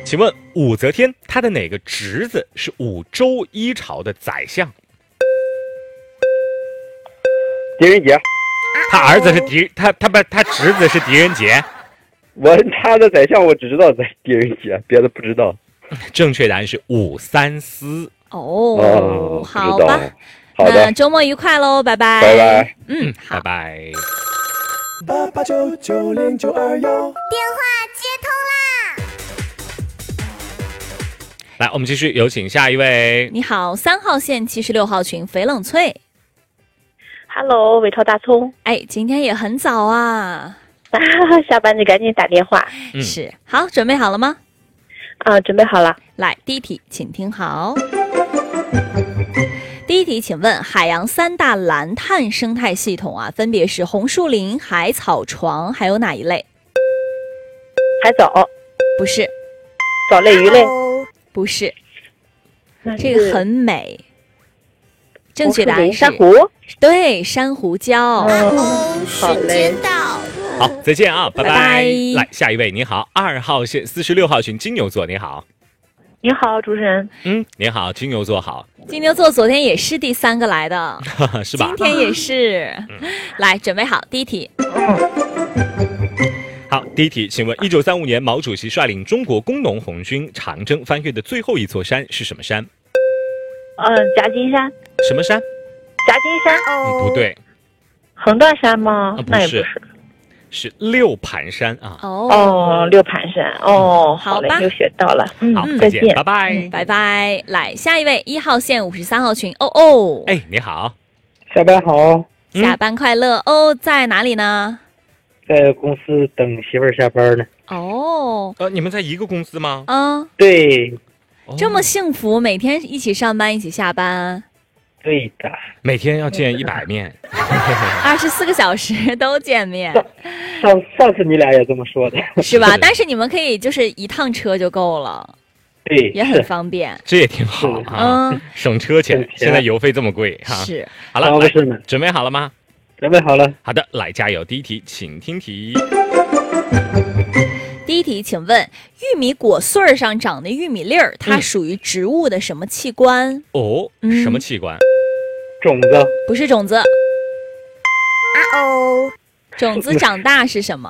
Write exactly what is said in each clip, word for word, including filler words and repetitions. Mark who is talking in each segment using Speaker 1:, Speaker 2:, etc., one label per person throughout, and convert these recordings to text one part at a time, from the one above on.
Speaker 1: 请问武则天她的哪个侄子是五周一朝的宰相？
Speaker 2: 狄仁杰。
Speaker 1: 他儿子是狄，他他不，他侄子是狄仁杰。
Speaker 2: 我他的宰相我只知道在狄仁杰，别的不知道。
Speaker 1: 正确答案是武三思。
Speaker 3: 哦，
Speaker 2: 哦
Speaker 3: 好吧，
Speaker 2: 好的，
Speaker 3: 那周末愉快喽，拜拜，
Speaker 2: 拜拜。
Speaker 3: 嗯，好，
Speaker 1: 拜拜。
Speaker 4: 八八九九零九二幺，
Speaker 5: 电话接通啦！
Speaker 1: 来，我们继续有请下一位。
Speaker 3: 你好，三号线七十六号群翡冷翠。
Speaker 6: Hello， 伟涛大葱。
Speaker 3: 哎，今天也很早啊，
Speaker 6: 下班就赶紧打电话。
Speaker 1: 嗯、
Speaker 3: 是，好，准备好了吗？
Speaker 6: 啊，准备好了。
Speaker 3: 来，第一题，请听好。第一题，请问海洋三大蓝碳生态系统啊，分别是红树林、海草床，还有哪一类？
Speaker 6: 海藻。
Speaker 3: 不是。
Speaker 6: 藻类、鱼类。
Speaker 3: 不是。这个很美。正确答案是
Speaker 6: 珊瑚。
Speaker 3: 对，珊瑚礁。
Speaker 5: 哦，
Speaker 6: 好嘞。
Speaker 1: 好，再见啊，拜拜。
Speaker 3: 拜拜
Speaker 1: 来，下一位，你好，二号线四十六号群金牛座，你好。
Speaker 6: 你好，主持人。
Speaker 1: 嗯，你好，金牛座好。
Speaker 3: 金牛座昨天也是第三个来的，
Speaker 1: 是吧？
Speaker 3: 今天也是。嗯、来，准备好，第一题。
Speaker 1: 好，第一题，请问一九三五年毛主席率领中国工农红军长征翻越的最后一座山是什么山？
Speaker 6: 嗯、呃，夹金山。
Speaker 1: 什么山？
Speaker 6: 夹金山。
Speaker 1: 嗯，不对。
Speaker 6: 横断山吗？
Speaker 1: 啊、
Speaker 6: 那也不是。
Speaker 1: 是六盘山啊！
Speaker 3: 哦
Speaker 6: 哦，六盘山哦，
Speaker 3: 好吧，
Speaker 6: 又学到了。嗯，
Speaker 1: 好，
Speaker 6: 再见，
Speaker 1: 拜拜、
Speaker 3: 嗯，拜拜。来，下一位，一号线五十三号群，哦哦，
Speaker 1: 哎，你好，
Speaker 2: 下班好，
Speaker 3: 下班快乐、嗯、哦，在哪里呢？
Speaker 2: 在公司等媳妇儿下班呢。
Speaker 3: 哦，
Speaker 1: 呃，你们在一个公司吗？
Speaker 3: 嗯，
Speaker 2: 对，
Speaker 3: 这么幸福，每天一起上班，一起下班。
Speaker 2: 对的，
Speaker 1: 每天要见一百面，
Speaker 3: 二十四个小时都见面。
Speaker 2: 上上次你俩也这么说的，
Speaker 3: 是吧？但是你们可以就是一趟车就够了，
Speaker 2: 对，
Speaker 3: 也很方便，
Speaker 1: 这也挺好啊，嗯，省车钱。现在油费这么贵哈，
Speaker 3: 是。
Speaker 1: 好了，
Speaker 2: 不是呢，
Speaker 1: 准备好了吗？
Speaker 2: 准备好了。
Speaker 1: 好的，来加油。第一题，请听题。
Speaker 3: 第一题，请问玉米果穗上长的玉米粒儿，它属于植物的什么器官？
Speaker 1: 哦，
Speaker 3: 嗯、
Speaker 1: 什么器官？
Speaker 2: 种子。
Speaker 3: 不是种子。啊
Speaker 5: 哦。
Speaker 3: 种子长大是什么？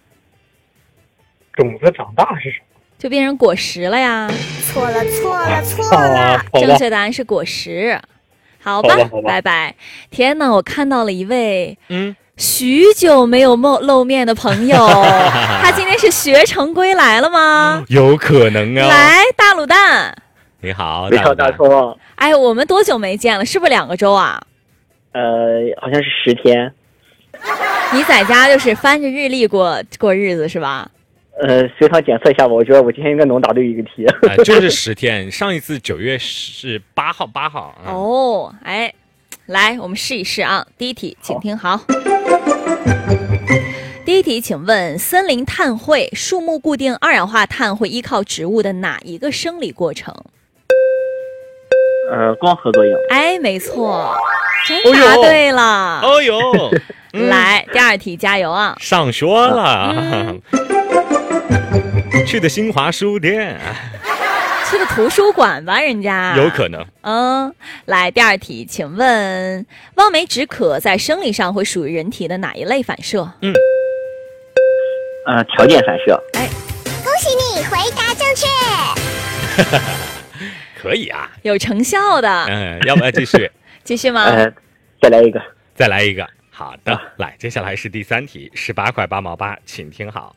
Speaker 2: 种子长大是什么？
Speaker 3: 就变成果实了呀。
Speaker 5: 错了，错了，错了。
Speaker 3: 正确答案是果实。好吧，
Speaker 2: 好吧好吧
Speaker 3: 拜拜。天哪，我看到了一位
Speaker 1: 嗯。
Speaker 3: 许久没有露露面的朋友，他今天是学成归来了吗？
Speaker 1: 有可能啊。
Speaker 3: 来，大卤蛋，
Speaker 1: 你好，
Speaker 7: 你好，大葱。
Speaker 3: 哎，我们多久没见了？是不是两个周啊？
Speaker 7: 呃，好像是十天。
Speaker 3: 你在家就是翻着日历过过日子是吧？
Speaker 7: 呃，随堂检测一下吧，我觉得我今天应该能答对一个题。
Speaker 1: 呃、就是十天，上一次九月是八号，八号。
Speaker 3: 嗯、哦，哎。来，我们试一试啊！第一题，请听好。第一题，请问森林碳汇树木固定二氧化碳会依靠植物的哪一个生理过程？
Speaker 7: 呃，光合作用。
Speaker 3: 哎，没错，真答对了。
Speaker 1: 哦呦，
Speaker 3: 嗯、来，第二题，加油啊！
Speaker 1: 上学了，
Speaker 3: 嗯、
Speaker 1: 去的新华书店。
Speaker 3: 去的图书馆吧，人家
Speaker 1: 有可能。
Speaker 3: 嗯，来第二题，请问望梅止渴在生理上会属于人体的哪一类反射？
Speaker 1: 嗯，
Speaker 7: 呃，条件反射。
Speaker 3: 哎，
Speaker 5: 恭喜你回答正确。
Speaker 1: 可以啊，
Speaker 3: 有成效的。
Speaker 1: 嗯，要不要继续？
Speaker 3: 继续吗？
Speaker 7: 呃，再来一个，
Speaker 1: 再来一个。好的，来，接下来是第三题，十八块八毛八，请听好。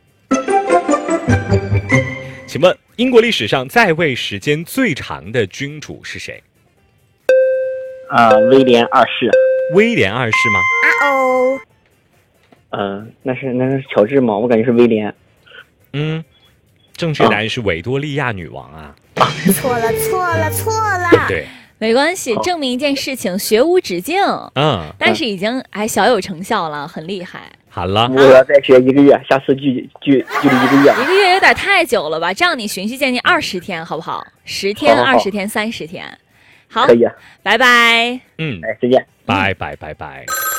Speaker 1: 请问英国历史上在位时间最长的君主是谁？
Speaker 7: 啊、呃，威廉二世。
Speaker 1: 威廉二世吗？
Speaker 5: 啊哦。
Speaker 7: 呃，那是那是乔治吗？我感觉是威廉。
Speaker 1: 嗯，正确答案是维多利亚女王啊。
Speaker 5: 啊错了，错了，错了。
Speaker 1: 对不对？
Speaker 3: 没关系，证明一件事情，学无止境。
Speaker 1: 嗯，
Speaker 3: 但是已经哎小有成效了，很厉害。
Speaker 1: 好了，
Speaker 7: 我要再学一个月，下次距距距离一个月。
Speaker 3: 一个月有点太久了吧？这样你循序渐进，二十天好不好？十天、二十天、三十天，好，
Speaker 7: 可以。
Speaker 3: 拜拜。
Speaker 1: 嗯，
Speaker 7: 哎，再见。
Speaker 1: 拜拜拜拜。